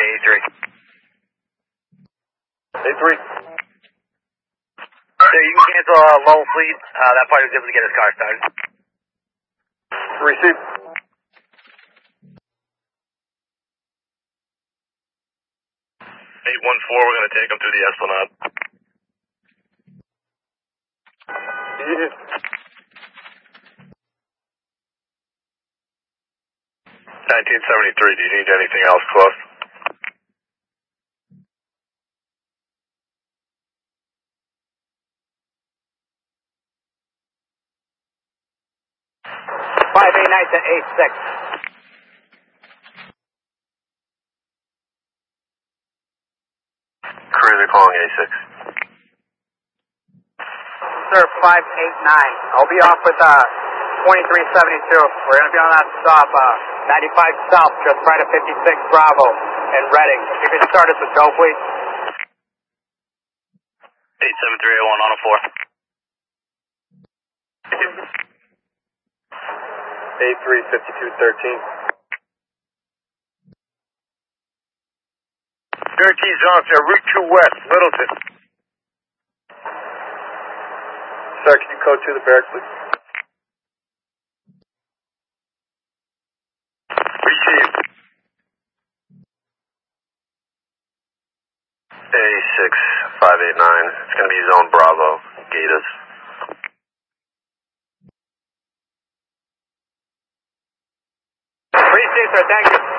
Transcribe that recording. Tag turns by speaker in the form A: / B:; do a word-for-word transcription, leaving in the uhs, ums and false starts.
A: three.
B: A three.
A: So you can cancel uh, low fleet. Uh, that party was able to get his car started.
B: Receive.
C: eight one four, we're going to take him through the Esplanade.
B: Yeah.
C: nineteen seventy-three, do you need anything else close?
A: five eight nine to eight six.
C: Cruiser calling A six.
A: Sir, five eight nine. I'll be off with uh, twenty-three seventy-two. We're going to be on that stop, uh, ninety-five South, just prior to fifty-six Bravo in Reading. If you could start us with go, please.
C: eight seven three eight one on a four.
B: A three, fifty-two thirteen.
C: thirteen's officer, Route two West, Littleton.
B: Sir, can you code to the barracks, please?
C: Received. A six five eight nine, it's going to be Zone Bravo, Gators.
A: Appreciate it, sir. Thank you.